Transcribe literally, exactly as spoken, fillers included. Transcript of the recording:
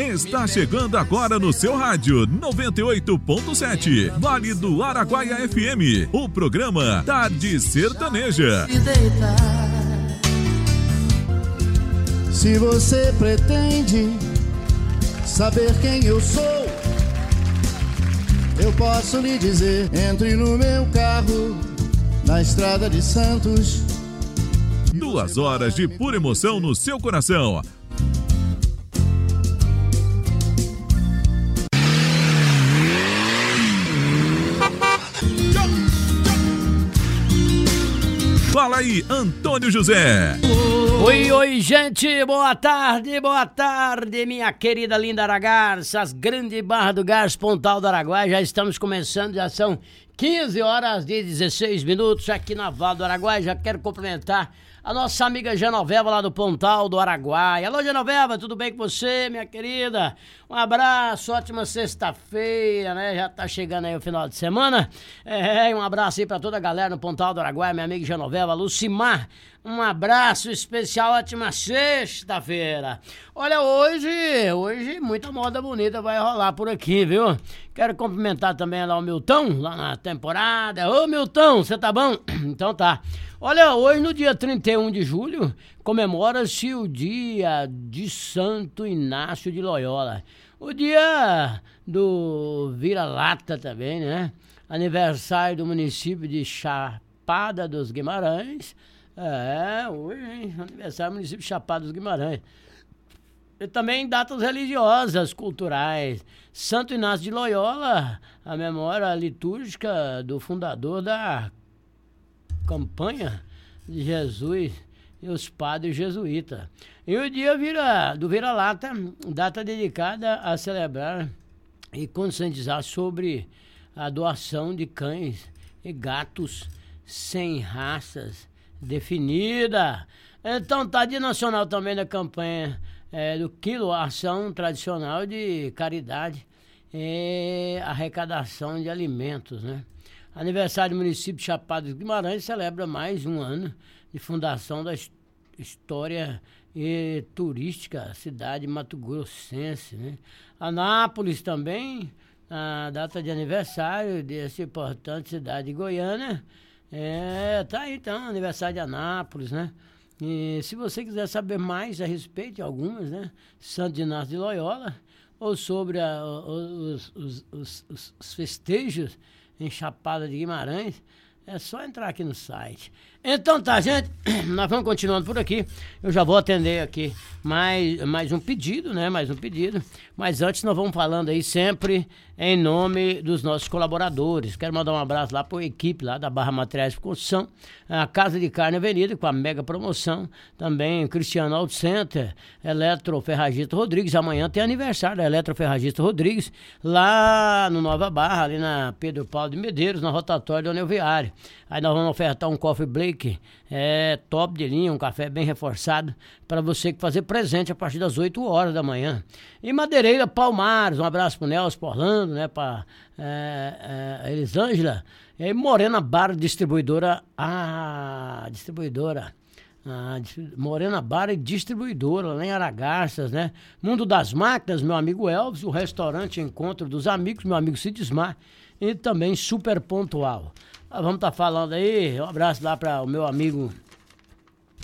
Está chegando agora no seu rádio noventa e oito ponto sete, Vale do Araguaia F M, o programa Tarde Sertaneja. Se você pretende saber quem eu sou, eu posso lhe dizer: entre no meu carro, na estrada de Santos. Duas horas de pura emoção no seu coração. Fala aí, Antônio José. Oi, oi, gente, boa tarde, boa tarde, minha querida linda Aragarças, grande Barra do Garças, Pontal do Araguaia. Já estamos começando, já são quinze horas e dezesseis minutos aqui na Vale do Araguaia. Já quero cumprimentar a nossa amiga Genoveva lá do Pontal do Araguaia. Alô, Genoveva, tudo bem com você, minha querida? Um abraço, ótima sexta-feira, né? Já tá chegando aí o final de semana. É, um abraço aí pra toda a galera no Pontal do Araguaia, minha amiga Genoveva, Lucimar. Um abraço especial, ótima sexta-feira. Olha, hoje, hoje muita moda bonita vai rolar por aqui, viu? Quero cumprimentar também lá o Milton, lá na temporada. Ô, Milton, você tá bom? Então tá. Olha, hoje no dia trinta e um de julho, comemora-se o dia de Santo Inácio de Loyola. O dia do vira-lata também, né? Aniversário do município de Chapada dos Guimarães. É, hoje, hein? Aniversário do município de Chapada dos Guimarães. E também datas religiosas, culturais. Santo Inácio de Loyola, a memória litúrgica do fundador da Campanha de Jesus e os padres jesuítas. E o dia vira, do vira-lata, data dedicada a celebrar e conscientizar sobre a doação de cães e gatos sem raças definida. Então tá, dia nacional também da campanha é, do quilo, ação tradicional de caridade e arrecadação de alimentos, né? Aniversário do município de Chapada dos Guimarães celebra mais um ano de fundação da história e turística cidade mato-grossense, né? Anápolis também, a data de aniversário dessa importante cidade de Goiânia. É, tá aí então, aniversário de Anápolis, né? E se você quiser saber mais a respeito de algumas, né? Santo Inácio de Loyola, ou sobre a, os, os, os, os, os festejos em Chapada de Guimarães, é só entrar aqui no site. Então tá, gente, nós vamos continuando por aqui. Eu já vou atender aqui mais, mais um pedido, né? Mais um pedido. Mas antes nós vamos falando aí sempre em nome dos nossos colaboradores. Quero mandar um abraço lá para a equipe lá da Barra Materiais de Construção, a Casa de Carne Avenida com a mega promoção. Também Cristiano Auto Center, Eletroferragista Rodrigues. Amanhã tem aniversário da Eletroferragista Rodrigues, lá no Nova Barra, ali na Pedro Paulo de Medeiros, na rotatória do Anel Viário. Aí nós vamos ofertar um coffee break é, top de linha, um café bem reforçado para você que fazer presente a partir das oito horas da manhã. E Madeireira Palmares, um abraço pro Nelson Orlando, né, para é, é, Elisângela. E Morena Bar, distribuidora, ah, distribuidora, ah, Morena Bar e distribuidora lá em Aragarças, né? Mundo das Máquinas, meu amigo Elvis, o restaurante Encontro dos Amigos, meu amigo Cidismar, e também Super Pontual. Vamos estar tá falando aí, um abraço lá para o meu amigo